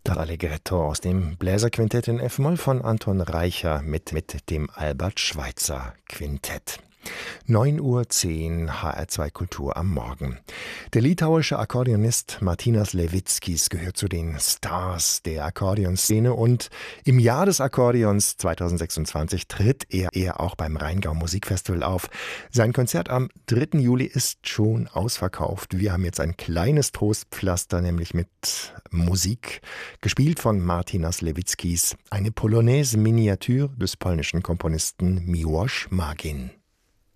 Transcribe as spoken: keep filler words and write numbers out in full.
Das Allegretto aus dem Bläserquintett in F-Moll von Anton Reicher mit, mit dem Albert Schweitzer Quintett. neun Uhr zehn, H R zwei Kultur am Morgen. Der litauische Akkordeonist Martynas Levickis gehört zu den Stars der Akkordeonszene und im Jahr des Akkordeons zweitausendsechsundzwanzig tritt er, er auch beim Rheingau Musikfestival auf. Sein Konzert am dritten Juli ist schon ausverkauft. Wir haben jetzt ein kleines Trostpflaster, nämlich mit Musik, gespielt von Martynas Levickis, eine Polonaise-Miniatur des polnischen Komponisten Miłosz Magin.